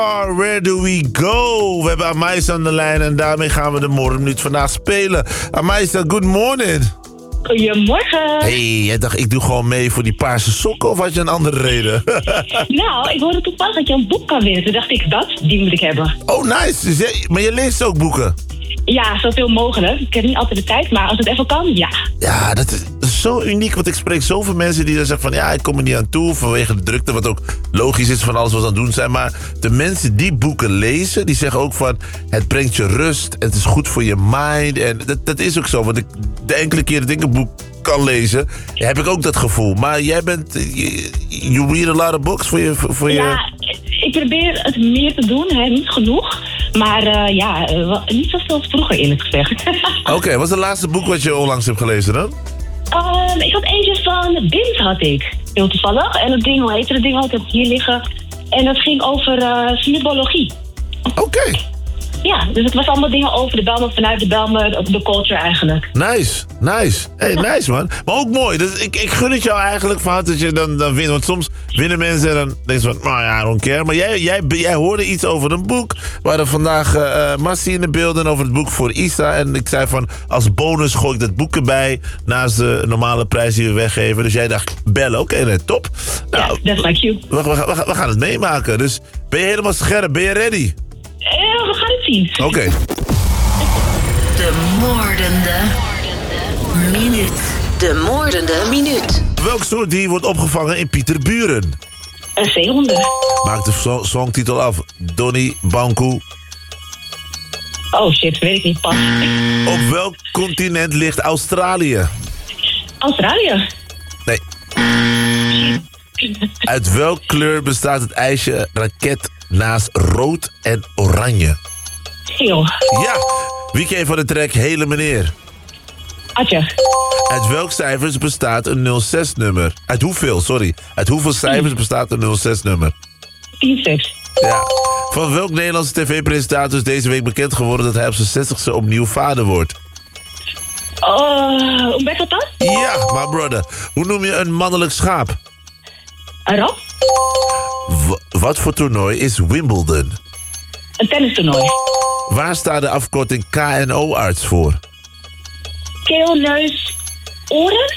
Where do we go? We hebben Amaisa aan de lijn en daarmee gaan we de Morgenminuut vandaag spelen. Amaisa, good morning. Goedemorgen. Hey, jij dacht ik doe gewoon mee voor die paarse sokken of had je een andere reden? Nou, ik hoorde toevallig dat je een boek kan winnen. Toen dacht ik, die moet ik hebben. Oh, nice. Dus maar je leest ook boeken? Ja, zoveel mogelijk. Ik heb niet altijd de tijd, maar als het even kan, ja. Ja, dat is zo uniek, want ik spreek zoveel mensen die dan zeggen van... ja, ik kom er niet aan toe vanwege de drukte, wat ook logisch is van alles wat ze aan het doen zijn. Maar de mensen die boeken lezen, die zeggen ook van... het brengt je rust, het is goed voor je mind. En dat is ook zo, want de enkele keer dat ik een boek kan lezen, heb ik ook dat gevoel. Maar jij bent... you read a lot of books voor je... Ja, ik probeer het meer te doen, hè. Niet genoeg. Maar niet zoveel als vroeger, eerlijk gezegd. Oké, wat is het laatste boek wat je onlangs hebt gelezen dan? Ik had eentje van Bind, had ik. Heel toevallig. En het ding, hoe heette het ding? Ik heb het hier liggen. En dat ging over snubologie. Oké. Ja, dus het was allemaal dingen over de Bijlmer, vanuit de Bijlmer, de culture eigenlijk. Nice. Hey, nice man. Maar ook mooi. Dus ik gun het jou eigenlijk van dat je dan wint. Want soms winnen mensen en dan denk je van, nou ja, I don't care. Maar jij hoorde iets over een boek. We hadden vandaag Massie in de beelden over het boek voor Isa. En ik zei van, als bonus gooi ik dat boek erbij. Naast de normale prijs die we weggeven. Dus jij dacht, bellen. Oké, top. Nou, ja, that's like you. We gaan het meemaken. Dus ben je helemaal scherp? Ben je ready? We gaan het zien. Oké. De Moordende Minuut. De Moordende Minuut. Welk soort dier wordt opgevangen in Pieterburen? Zeehonden. Maak de songtitel af. Donnie Banku. Oh shit, weet ik niet pas. Op welk continent ligt Australië? Australië. Nee. Uit welk kleur bestaat het ijsje raket naast rood en oranje? Geel. Ja. Wie ken je van de track Hele Meneer? Atje. Uit welk cijfers bestaat een 06-nummer? Uit hoeveel cijfers bestaat een 06-nummer? 10-6. Ja. Van welk Nederlandse tv-presentator is deze week bekend geworden dat hij op zijn 60ste opnieuw vader wordt? Umberto Tan? Ja, my brother. Hoe noem je een mannelijk schaap? Een rap? Wat voor toernooi is Wimbledon? Een tennistoernooi. Waar staat de afkorting KNO-arts voor? Keel, neus, oren?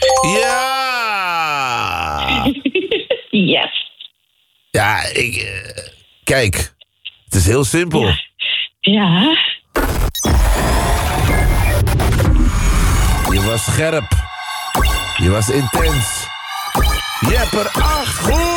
Ja! Yes. Ja, kijk. Het is heel simpel. Ja. Je was scherp. Je was intens. Je hebt er 8 goed!